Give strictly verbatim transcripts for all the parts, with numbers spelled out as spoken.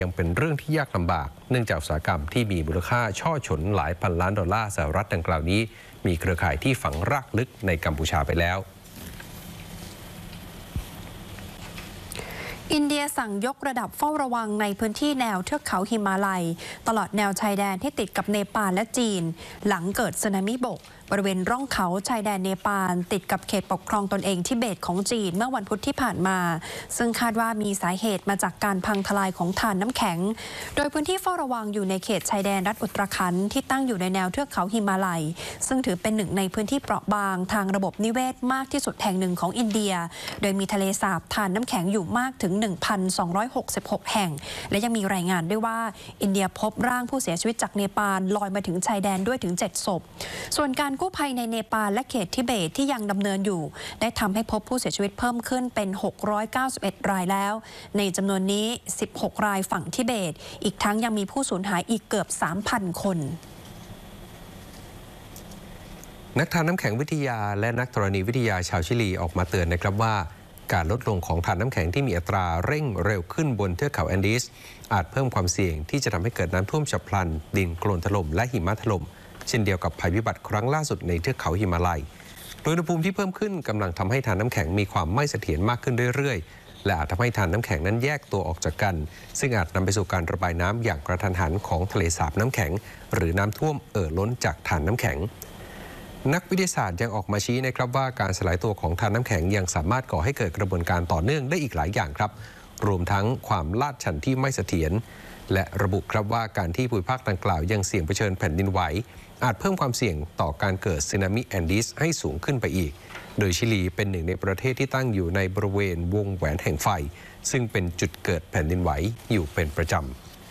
ยังเป็นเรื่องที่ยากลำบากเนื่องจากอุตสาหกรรมที่มีมูลค่าช่อฉนหลายพันล้านดอลลาร์สหรัฐดังกล่าวนี้มีเครือข่ายที่ฝังรากลึกในกัมพูชาไปแล้วอินเดียสั่งยกระดับเฝ้าระวังในพื้นที่แนวเทือกเขาหิมาลัยตลอดแนวชายแดนที่ติดกับเนปาลและจีนหลังเกิดสึนามิบกบริเวณร่องเขาชายแดนเนปาลติดกับเขตปกครองตนเองทิเบตของจีนเมื่อวันพุธที่ผ่านมาซึ่งคาดว่ามีสาเหตุมาจากการพังทลายของถ่านน้ำแข็งโดยพื้นที่เฝ้าระวังอยู่ในเขตชายแดนรัฐอุตรขันธ์ที่ตั้งอยู่ในแนวเทือกเขาหิมาลัยซึ่งถือเป็นหนึ่งในพื้นที่เปราะบางทางระบบนิเวศมากที่สุดแห่งหนึ่งของอินเดียโดยมีทะเลสาบถ่านน้ำแข็งอยู่มากถึง หนึ่งพันสองร้อยหกสิบหก แห่งและยังมีรายงานด้วยว่าอินเดียพบร่างผู้เสียชีวิตจากเนปาลลอยมาถึงชายแดนด้วยถึงเจ็ดศพส่วนการกู้ภัยในเนปาลและเขตทิเบตที่ยังดำเนินอยู่ได้ทำให้พบผู้เสียชีวิตเพิ่มขึ้นเป็นหกร้อยเก้าสิบเอ็ดรายแล้วในจำนวนนี้สิบหกรายฝั่งทิเบตอีกทั้งยังมีผู้สูญหายอีกเกือบ สามพัน คนนักทานน้ำแข็งวิทยาและนักธรณีวิทยาชาวชิลีออกมาเตือนนะครับว่าการลดลงของถ่านน้ำแข็งที่มีอัตราเร่งเร็วขึ้นบนเทือกเขาแอนดีสอาจเพิ่มความเสี่ยงที่จะทำให้เกิดน้ำท่วมฉับพลันดินโคลนถล่มและหิมะถล่มเช่นเดียวกับภัยพิบัติครั้งล่าสุดในเทือกเขาหิมาลัยโดยอุณหภูมิที่เพิ่มขึ้นกำลังทำให้ถ่านน้ำแข็งมีความไม่เสถียรมากขึ้นเรื่อยๆและอาจทำให้ถ่านน้ำแข็งนั้นแยกตัวออกจากกันซึ่งอาจนำไปสู่การระบายน้ำอย่างกระทันหันของทะเลสาบน้ำแข็งหรือน้ำท่วมเอ่อล้นจากถ่านน้ำแข็งนักวิทยาศาสตร์ยังออกมาชี้นะครับว่าการสลายตัวของถ่านน้ำแข็งยังสามารถก่อให้เกิดกระบวนการต่อเนื่องได้อีกหลายอย่างครับรวมทั้งความลาดชันที่ไม่เสถียรและระบุครับว่าการที่ภูมิภาคดังกล่าวยังเสี่ยงเผชิญแผ่นดินไหวอาจเพิ่มความเสี่ยงต่อการเกิดสึนามิแอนดีสให้สูงขึ้นไปอีกโดยชิลีเป็นหนึ่งในประเทศที่ตั้งอยู่ในบริเวณวงแหวนแห่งไฟซึ่งเป็นจุดเกิดแผ่นดินไหวอยู่เป็นประจำ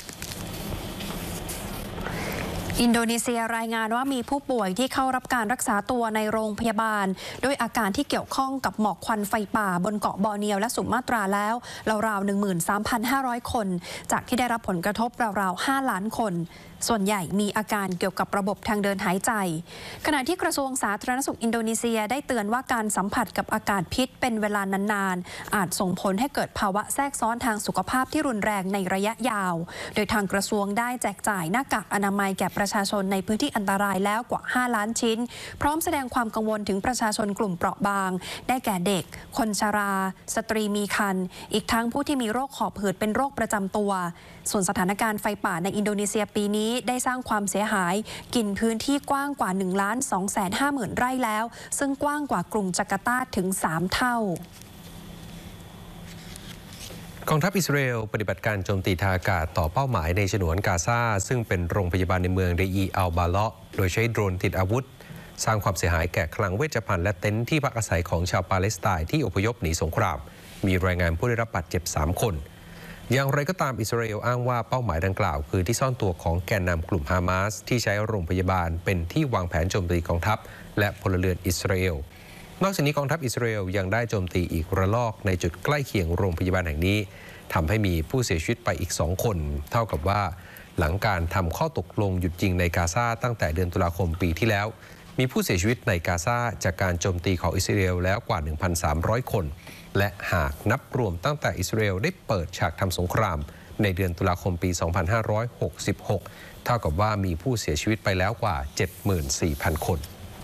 อินโดนีเซียรายงานว่ามีผู้ป่วยที่เข้ารับการรักษาตัวในโรงพยาบาลด้วยอาการที่เกี่ยวข้องกับหมอกควันไฟป่าบนเกาะบอร์เนียวและสุมาตราแล้วราวๆ หนึ่งหมื่นสามพันห้าร้อย คนจากที่ได้รับผลกระทบราวๆ ห้าล้านคนส่วนใหญ่มีอาการเกี่ยวกับระบบทางเดินหายใจขณะที่กระทรวงสาธารณสุขอินโดนีเซียได้เตือนว่าการสัมผัสกับอากาศพิษเป็นเวลานานๆอาจส่งผลให้เกิดภาวะแทรกซ้อนทางสุขภาพที่รุนแรงในระยะยาวโดยทางกระทรวงได้แจกจ่ายหน้ากากอนามัยแก่ประชาชนในพื้นที่อันตรายแล้วกว่าห้าล้านชิ้นพร้อมแสดงความกังวลถึงประชาชนกลุ่มเปราะบางได้แก่เด็กคนชราสตรีมีครรภ์อีกทั้งผู้ที่มีโรคหอบหืดเป็นโรคประจำตัวส่วนสถานการณ์ไฟป่าในอินโดนีเซียปีนี้ได้สร้างความเสียหายกินพื้นที่กว้างกว่า หนึ่งล้านสองแสนห้าหมื่น ไร่แล้วซึ่งกว้างกว่ากรุงจาการ์ตาถึงสามเท่ากองทัพอิสราเอลปฏิบัติการโจมตีทางอากาศต่อเป้าหมายในฉนวนกาซาซึ่งเป็นโรงพยาบาลในเมืองเดอีอัลบาเลาะโดยใช้โดรนติดอาวุธสร้างความเสียหายแก่คลังเวชภัณฑ์และเต็นท์ที่พักอาศัยของชาวปาเลสไตน์ที่อพยพหนีสงครามมีรายงานผู้ได้รับบาดเจ็บสามคนอย่างไรก็ตามอิสราเอลอ้างว่าเป้าหมายดังกล่าวคือที่ซ่อนตัวของแกนนำกลุ่มฮามาสที่ใช้โรงพยาบาลเป็นที่วางแผนโจมตีกองทัพและพลเรือนอิสราเอลนอกจากนี้กองทัพอิสราเอลยังได้โจมตีอีกระลอกในจุดใกล้เคียงโรงพยาบาลแห่งนี้ทำให้มีผู้เสียชีวิตไปอีกสองคนเท่ากับว่าหลังการทำข้อตกลงหยุดยิงในกาซาตั้งแต่เดือนตุลาคมปีที่แล้วมีผู้เสียชีวิตในกาซาจากการโจมตีของอิสราเอลแล้วกว่า หนึ่งพันสามร้อย คนและหากนับรวมตั้งแต่อิสราเอลได้เปิดฉากทำสงครามในเดือนตุลาคมปี สองพันห้าร้อยหกสิบหก เท่ากับว่ามีผู้เสียชีวิตไปแล้วกว่า เจ็ดหมื่นสี่พัน คน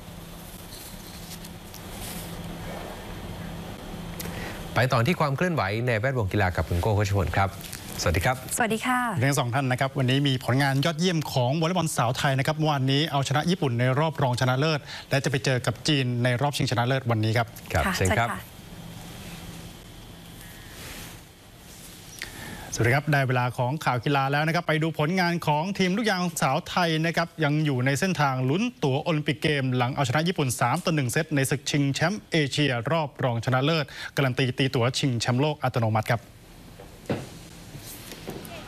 ไปต่อที่ความเคลื่อนไหวในแวดวงกีฬากับคุณโก้โคชพลครับสวัสดีครับสวัสดีค่ะทั้งสองท่านนะครับวันนี้มีผลงานยอดเยี่ยมของวอลเลย์บอลสาวไทยนะครับวันนี้เอาชนะญี่ปุ่นในรอบรองชนะเลิศและจะไปเจอกับจีนในรอบชิงชนะเลิศวันนี้ครับครับเชิญครับสวัสดีครับได้เวลาของข่าวกีฬาแล้วนะครับไปดูผลงานของทีมลูกยางสาวไทยนะครับยังอยู่ในเส้นทางลุ้นตั๋วโอลิมปิกเกมหลังเอาชนะญี่ปุ่น สามต่อหนึ่ง เซตในศึกชิงแชมป์เอเชียรอบรองชนะเลิศการันตีตีตั๋วชิงแชมป์โลกอัตโนมัติครับว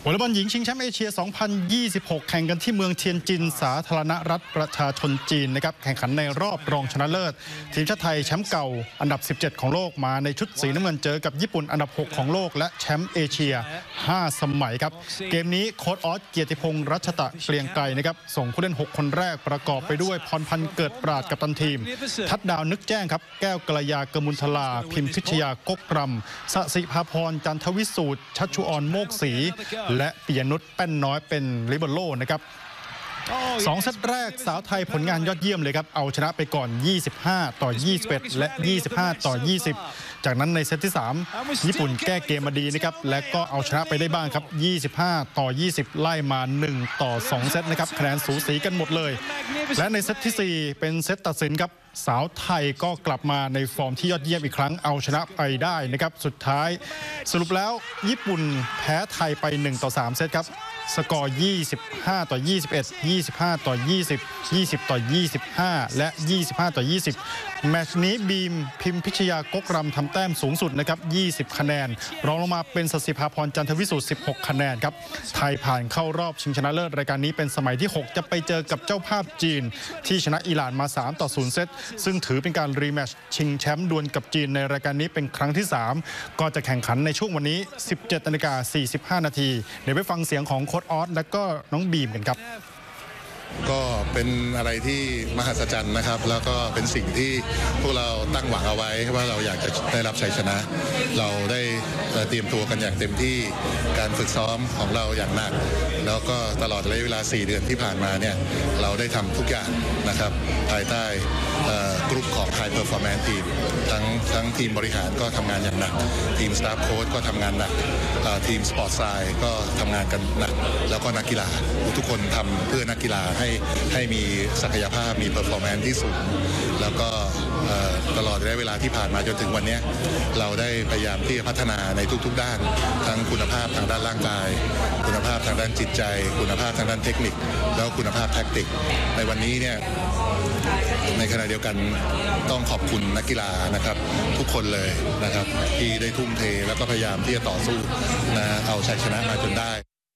อลเลย์บอลหญิงชิงแชมป์เอเชีย สองพันยี่สิบหก แข่งกันที่เมืองเทียนจินสาธารณรัฐประชาชนจีนนะครับแข่งขันในรอบรองชนะเลิศทีมชาติไทยแชมป์เก่าอันดับ สิบเจ็ด ของโลกมาในชุดสีน้ำเงินเจอกับญี่ปุ่นอันดับ หก ของโลกและแชมป์เอเชีย ห้า สมัยครับเกมนี้โค้ชออสเกียรติพงษ์รัชตะเกรียงไกรนะครับส่งผู้เล่นหกคนแรกประกอบไปด้วยพรพันธ์เกิดปราดกัปตันทีมทัดดาวนึกแจ้งครับแก้วกัลยากมุลทลาพิมพิชยากกรำสศิภาพรจันทวิสูตรชัชชุออนโมกศรีและปิยนุชแป้นน้อยเป็นลิเบโร่นะครับสองเซตแรกสาวไทยผลงานยอดเยี่ยมเลยครับเอาชนะไปก่อนยี่สิบห้าต่อยี่สิบเอ็ดและยี่สิบห้าต่อยี่สิบจากนั้นในเซตที่สามญี่ปุ่นแก้เกมมาดีนะครับและก็เอาชนะไปได้บ้างครับยี่สิบห้าต่อยี่สิบไล่มาหนึ่งต่อสองเซตนะครับคะแนนสูสีกันหมดเลยและในเซตที่สี่เป็นเซตตัดสินครับสาวไทยก็กลับมาในฟอร์มที่ยอดเยี่ยมอีกครั้งเอาชนะไปได้นะครับสุดท้ายสรุปแล้วญี่ปุ่นแพ้ไทยไปหนึ่งต่อสามเซตครับสกอร์ยี่สิบห้าต่อยี่สิบเอ็ด ยี่สิบห้าต่อยี่สิบ ยี่สิบต่อยี่สิบห้าและยี่สิบห้าต่อยี่สิบแมตช์นี้บีมพิมพิชยากกรำทำแต้มสูงสุดนะครับยี่สิบคะแนนรองลงมาเป็นสศิภาพรจันทวิสูตรสิบหกคะแนนครับไทยผ่านเข้ารอบชิงชนะเลิศรายการนี้เป็นสมัยที่หกจะไปเจอกับเจ้าภาพจีนที่ชนะอิหร่านมาสามต่อศูนย์เซตซึ่งถือเป็นการรีแมตช์ชิงแชมป์ดวลกับจีนในรายการนี้เป็นครั้งที่สามก็จะแข่งขันในช่วงวันนี้ สิบเจ็ดนาฬิกาสี่สิบห้านาทีเดี๋ยวไปฟังเสียงของโค้ชออสและก็น้องบีมกันครับก็เป็นอะไรที่มหัศจรรย์นะครับแล้วก็เป็นสิ่งที่พวกเราตั้งหวังเอาไว้ว่าเราอยากจะได้รับชัยชนะเราได้เตรียมตัวกันอย่างเต็มที่การฝึกซ้อมของเราอย่างหนักแล้วก็ตลอดระยะเวลาสี่เดือนที่ผ่านมาเนี่ยเราได้ทำทุกอย่างนะครับภายใต้กลุ่มของ High Performance Team ทั้งทั้งทีมบริหารก็ทำงานอย่างหนักทีม Staff Coach ก็ทำงานหนักทีม Sport Science ก็ทำงานกันหนักแล้วก็นักกีฬาทุกคนทำเพื่อนักกีฬาให้ให้มีศักยภาพมี performance ที่สูงแล้วก็ตลอดระยะเวลาที่ผ่านมาจนถึงวันนี้เราได้พยายามที่จะพัฒนาในทุกๆด้านทั้งคุณภาพทางด้านร่างกายคุณภาพทางด้านจิตใจคุณภาพทางด้านเทคนิคแล้วคุณภาพแทคติกในวันนี้เนี่ยในขณะเดียวกันต้องขอบคุณนักกีฬานะครับทุกคนเลยนะครับที่ได้ทุ่มเทแล้วก็พยายามที่จะต่อสู้นะเอาชัยชนะมาจนได้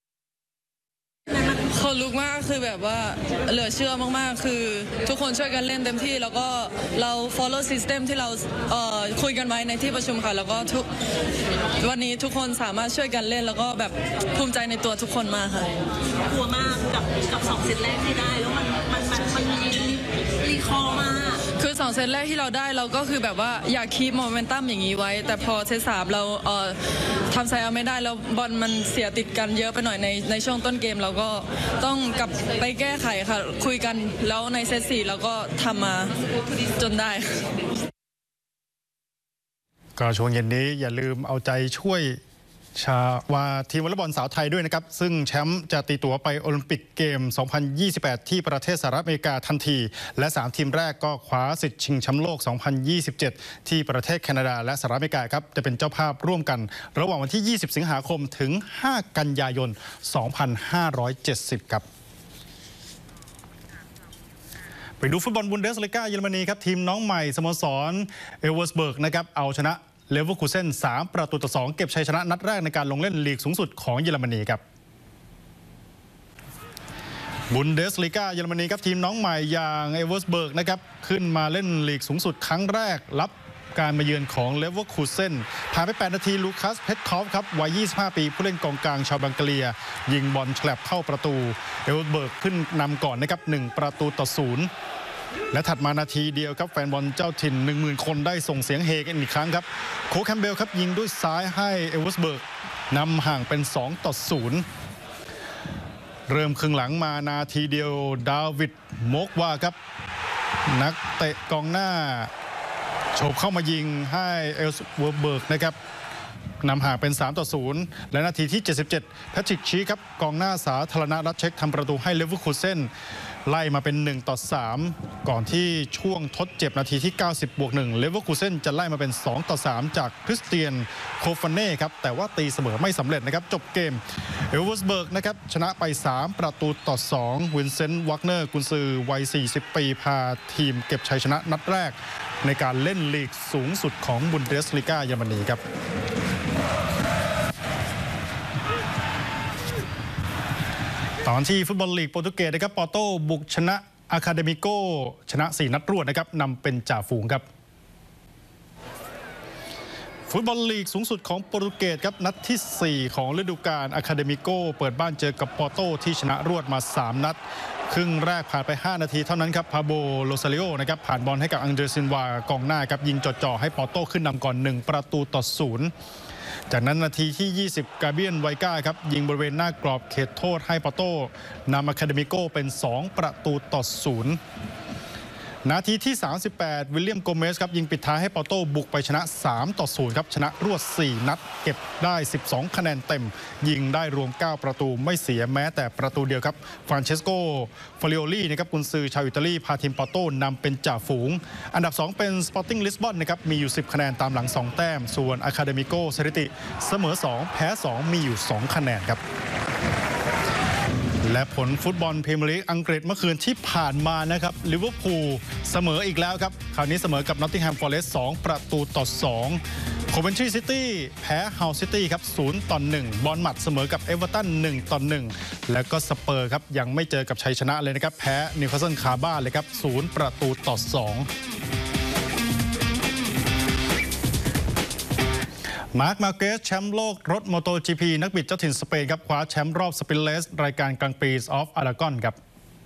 คนลุกมากคือแบบว่าเหลือเชื่อมากๆคือทุกคนช่วยกันเล่นเต็มที่แล้วก็เรา follow system ที่เราเอ่อคุยกันไว้ในที่ประชุมค่ะแล้วก็ทุกวันนี้ทุกคนสามารถช่วยกันเล่นแล้วก็แบบภูมิใจในตัวทุกคนมากค่ะกลัวมากกับกับสองเซตแรกที่ได้แล้วมันมันมันมันรีคอร์มากคือสองเซตแรกที่เราได้เราก็คือแบบว่าอยากคีปโมเมนตัมอย่างนี้ไว้แต่พอเซตสามเราเอ่อทำไซเอาไม่ได้แล้วบอลมันเสียติดกันเยอะไปหน่อยในในช่วงต้นเกมเราก็ต้องกลับไปแก้ไขค่ะคุยกันแล้วในเซตสี่เราก็ทำมาจนได้ก็ช่วงเย็นนี้อย่าลืมเอาใจช่วยชาวาทีมวอลเลย์บอลสาวไทยด้วยนะครับซึ่งแชมป์จะตีตั๋วไปโอลิมปิกเกม สองพันยี่สิบแปด ที่ประเทศสหรัฐอเมริกาทันทีและสามทีมแรกก็คว้าสิทธิ์ชิงแชมป์โลก สองพันยี่สิบเจ็ด ที่ประเทศแคนาดาและสหรัฐอเมริกาครับจะเป็นเจ้าภาพร่วมกันระหว่างวันที่ ยี่สิบ สิงหาคมถึง ห้า กันยายน สองพันห้าร้อยเจ็ดสิบ ครับไปดูฟุตบอลบุนเดสลีกาเยอรมนีครับทีมน้องใหม่สโมสรเอเวอร์สเบิร์กนะครับเอาชนะเลเวอร์คูเซ่นสามประตูต่อสองเก็บชัยชนะนัดแรกในการลงเล่นลีกสูงสุดของเยอรมนีครับบุนเดสลีกาเยอรมนีครับทีมน้องใหม่อย่างเอเวอร์สเบิร์กนะครับขึ้นมาเล่นลีกสูงสุดครั้งแรกรับการมาเยือนของเลเวอร์คูเซ่นผ่านไปแปดนาทีลูคัสเพทคอฟครับวัยยี่สิบห้าปีผู้เล่นกองกลางชาวบังกาเรียยิงบอลฉลับเข้าประตูเอเวอร์สเบิร์กขึ้นนำก่อนนะครับหนึ่งประตูต่อศูนย์และถัดมานาทีเดียวครับแฟนบอลเจ้าถิ่น หนึ่งหมื่น คนได้ส่งเสียงเฮกันอีกครั้งครับโค้ชแคมเบลครับยิงด้วยซ้ายให้เอเวอร์สเบิร์กนำห่างเป็นสองต่อศูนย์เริ่มครึ่งหลังมานาทีเดียวดาวิดโมกวาครับนักเตะกองหน้าโฉบเข้ามายิงให้เอเวอร์สเบิร์กนะครับนำห่างเป็นสามต่อศูนย์และนาทีที่เจ็ดสิบเจ็ดแพทริกชีครับกองหน้าสาธารณรัฐเช็กทำประตูให้เลเวอร์คูเซ่นไล่มาเป็นหนึ่งต่อสามก่อนที่ช่วงทดเจ็บนาทีที่เก้าสิบบวกหนึ่งเลเวอร์คูเซ่นจะไล่มาเป็นสองต่อสามจากคริสเตียนโคฟาเน่ครับแต่ว่าตีเสมอไม่สำเร็จนะครับจบเกมเอเวอร์สเบิร์กนะครับชนะไปสามประตูต่อสองวินเซนต์วักเนอร์กุนซือวัยสี่สิบปีพาทีมเก็บชัยชนะนัดแรกในการเล่นลีกสูงสุดของบุนเดสลีกาเยอรมนีครับตอนที่ฟุตบอลลีกโปรตุเกสนะครับปอร์โต้บุกชนะอะคาเดมิโกชนะสี่นัดรวดนะครับนำเป็นจ่าฝูงครับฟุตบอลลีกสูงสุดของโปรตุเกสครับนัดที่สี่ของฤดูกาลอะคาเดมิโกเปิดบ้านเจอกับปอร์โต้ที่ชนะรวดมาสามนัดครึ่งแรกผ่านไปห้านาทีเท่านั้นครับพาโบโลซาริโอนะครับผ่านบอลให้กับอังเดรซินวากองหน้าครับยิงจ่อๆให้ปอร์โต้ขึ้นนำก่อนหนึ่งประตูต่อศูนย์จากนั้นนาทีที่ยี่สิบกาเบียนไวก้าครับยิงบริเวณหน้ากรอบเขตโทษให้ปอร์โต้นำอะคาเดมิโกเป็นสองประตูต่อศูนย์นาทีที่สามสิบแปดวิลเลียมโกเมสครับยิงปิดท้ายให้ปอร์โต้บุกไปชนะสามต่อศูนย์ครับชนะรวดสี่นัดเก็บได้สิบสองคะแนนเต็มยิงได้รวมเก้าประตูไม่เสียแม้แต่ประตูเดียวครับฟรานเชสโกฟาริโอลีนะครับกุนซือชาวอิตาลีพาทีมปอร์โต้นำเป็นจ่าฝูงอันดับสองเป็นสปอร์ติ้งลิสบอนนะครับมีอยู่สิบคะแนนตามหลังสองแต้มส่วนอะคาเดมิโกสถิติเสมอสองแพ้สองมีอยู่สองคะแนนครับและผลฟุตบอลพรีเมียร์ลีกอังกฤษเมื่อคืนที่ผ่านมานะครับลิเวอร์พูลเสมออีกแล้วครับคราวนี้เสมอกับนอตติงแฮมฟอเรสต์สองประตูต่อสองโคเวนทรีซิตี้แพ้ฮัลซิตี้ครับศูนย์ต่อหนึ่งบอร์นมัธเสมอกับเอเวอร์ตันหนึ่งต่อหนึ่งแล้วก็สเปอร์ครับยังไม่เจอกับชัยชนะเลยนะครับแพ้นิวคาสเซิลคาบ้านเลยครับศูนย์ประตูต่อสองมาร์ค มาร์เกสแชมป์โลกรถ โมโต จี พี นักบิดเจ้าถิ่นสเปนครับคว้าแชมป์รอบสปินเลสรายการกลางปีออฟอารากอนครับ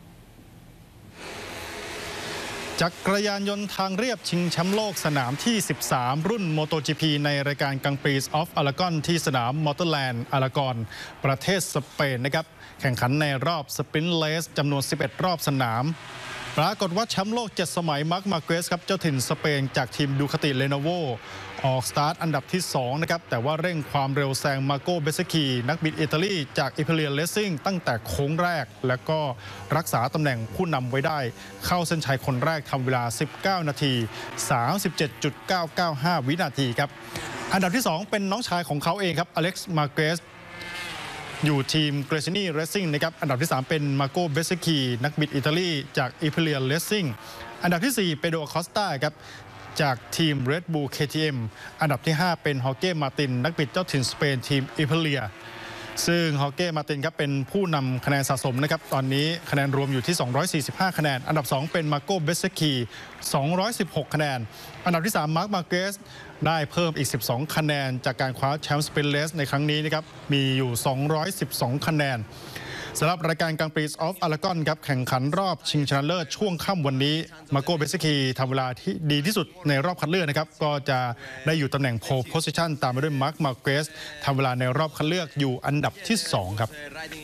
จักรยานยนต์ทางเรียบชิงแชมป์โลกสนามที่สิบสามรุ่น โมโต จี พี ในรายการกลางปีออฟอารากอนที่สนามมอเตอร์แลนด์อารากอนประเทศสเปนนะครับแข่งขันในรอบสปินเลสจำนวนสิบเอ็ดรอบสนามปรากฏว่าแชมป์โลกเจ็ดสมัยมาร์ค มาร์เกสครับเจ้าถิ่นสเปนจากทีมดูคาติเลโนโวออกสตาร์ทอันดับที่สองนะครับแต่ว่าเร่งความเร็วแซงมาโกเบสกีนักบิดอิตาลีจากอิเพเลียเลสซิ่งตั้งแต่โค้งแรกแล้วก็รักษาตำแหน่งผู้นำไว้ได้เข้าเส้นชัยคนแรกทำเวลาสิบเก้านาที สามสิบเจ็ดจุดเก้าเก้าห้า วินาทีครับอันดับที่สองเป็นน้องชายของเขาเองครับอเล็กซ์ มาร์เกสอยู่ทีมเกรซินีเรซซิ่งนะครับอันดับที่สามเป็นมาโกเบสกีนักบิดอิตาลีจากอิเพเลียเลสซิ่งอันดับที่สี่เปโดร คอสตาครับจากทีม Red Bull เค ที เอ็ม อันดับที่ห้าเป็นฮอเก้ มาตินนักบิดเจ้าถิ่นสเปนทีมอิเพเลียซึ่งฮอเก้ มาตินครับเป็นผู้นำคะแนนสะสมนะครับตอนนี้คะแนนรวมอยู่ที่สองร้อยสี่สิบห้าคะแนนอันดับสองเป็นมาโกเบสกีสองร้อยสิบหกคะแนนอันดับที่สามมาร์ค มาร์เกสได้เพิ่มอีกสิบสองคะแนนจากการคว้าแชมป์สปินเลสในครั้งนี้นะครับมีอยู่สองร้อยสิบสองคะแนนสำหรับรายการกลางปีออฟอารากอนครับแข่งขันรอบชิงชนะเลิศช่วงค่ำวันนี้มาโกเบสกีทำเวลาที่ดีที่สุดในรอบคัดเลือกนะครับก็จะได้อยู่ตำแหน่งโพลโพสิชันตามมาด้วยมาร์ค มาร์เกสทำเวลาในรอบคัดเลือกอยู่อันดับที่สองครับ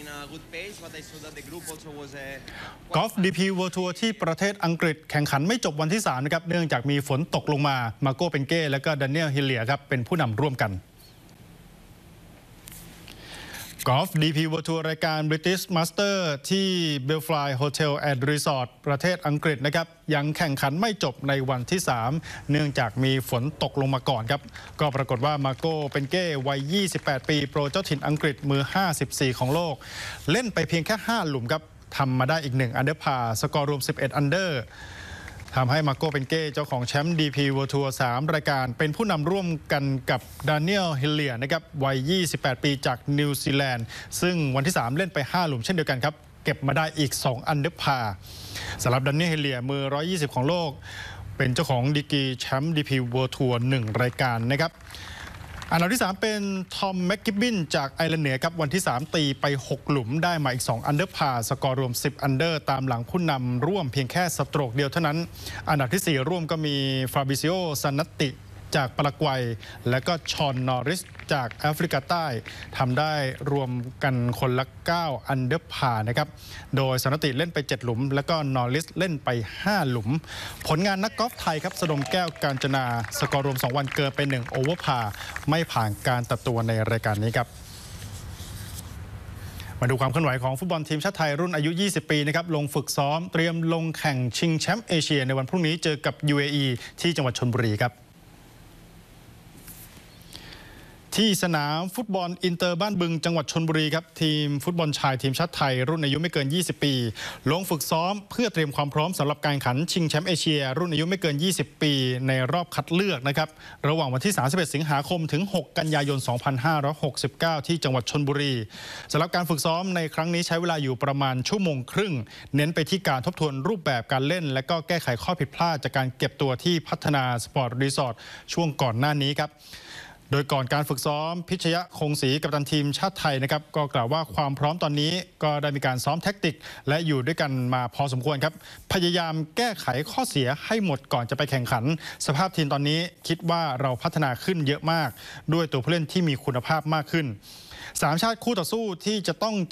กอล์ฟ ดี พี World Tour ที่ประเทศอังกฤษแข่งขันไม่จบวันที่สามนะครับเนื่องจากมีฝนตกลงมามาโกเปนเก้และก็ดานิเอล ฮิลเลียครับเป็นผู้นำร่วมกันกอล์ฟ ดี พี World Tour รายการ British Master ที่ Belfry Hotel and Resort ประเทศอังกฤษนะครับยังแข่งขันไม่จบในวันที่สามเนื่องจากมีฝนตกลงมาก่อนครับก็ปรากฏว่ามาโกเปนเก้วัยยี่สิบแปดปีโปรเจ้าถิ่นอังกฤษมือห้าสิบสี่ของโลกเล่นไปเพียงแค่ห้าหลุมครับทำมาได้อีกหนึ่งอันเดอร์พาร์สกอร์รวมสิบเอ็ดอันเดอร์ทำให้มาโกเปนเก้เจ้าของแชมป์ ดี พี World Tour สามรายการเป็นผู้นำร่วมกันกับดานิเอล ฮิลเลียนะครับวัยยี่สิบแปดปีจากนิวซีแลนด์ซึ่งวันที่สามเล่นไปห้าหลุมเช่นเดียวกันครับเก็บมาได้อีกสองอันเดอร์พาร์สำหรับดานิเอล ฮิลเลียมือหนึ่งร้อยยี่สิบของโลกเป็นเจ้าของดีกรีแชมป์ ดี พี World Tour หนึ่งรายการนะครับอันดับที่สามเป็นทอม แม็กกิบบินจากไอร์แลนด์เหนือครับวันที่สามตีไปหกหลุมได้มาอีกสองอันเดอร์พาร์สกอร์รวมสิบอันเดอร์ตามหลังผู้นำร่วมเพียงแค่สโตรกเดียวเท่านั้นอันดับที่สี่ร่วมก็มีฟาบิซิโอ ซานัตติจากปารากวัยและก็ชอน นอริสจากแอฟริกาใต้ทำได้รวมกันคนละเก้าอันเดอร์พาร์นะครับโดยซานัตติเล่นไปเจ็ดหลุมแล้วก็นอริสเล่นไปห้าหลุมผลงานนักกอล์ฟไทยครับสดมแก้วกาญจนาสกอร์รวมสองวันเกินไปหนึ่งโอเวอร์พาร์ไม่ผ่านการตัดตัวในรายการนี้ครับมาดูความเคลื่อนไหวของฟุตบอลทีมชาติไทยรุ่นอายุยี่สิบปีนะครับลงฝึกซ้อมเตรียมลงแข่งชิงแชมป์เอเชียในวันพรุ่งนี้เจอกับ ยู เอ อี ที่จังหวัดชลบุรีครับที่สนามฟุตบอลอินเตอร์บ้านบึงจังหวัดชลบุรีครับทีมฟุตบอลชายทีมชาติไทยรุ่นอายุไม่เกินยี่สิบปีลงฝึกซ้อมเพื่อเตรียมความพร้อมสำหรับการแข่งขันชิงแชมป์เอเชียรุ่นอายุไม่เกินยี่สิบปีในรอบคัดเลือกนะครับระหว่างวันที่สามสิบเอ็ดสิงหาคมถึงหกกันยายนสองพันห้าร้อยหกสิบเก้าที่จังหวัดชลบุรีสำหรับการฝึกซ้อมในครั้งนี้ใช้เวลาอยู่ประมาณชั่วโมงครึ่งเน้นไปที่การทบทวนรูปแบบการเล่นและก็แก้ไขข้อผิดพลาดจากการเก็บตัวที่พัฒนาสปอร์ตรีสอร์ทช่วงก่อนหน้านี้ครับโดยก่อนการฝึกซ้อมพิชยะคงศรีกัปตันทีมชาติไทยนะครับก็กล่าวว่าความพร้อมตอนนี้ก็ได้มีการซ้อมแท็กติกและอยู่ด้วยกันมาพอสมควรครับพยายามแก้ไขข้อเสียให้หมดก่อนจะไปแข่งขันสภาพทีมตอนนี้คิดว่าเราพัฒนาขึ้นเยอะมากด้วยตัวผู้เล่นที่มีคุณภาพมากขึ้นสามชาติคู่ต่อสู้ที่จะต้อง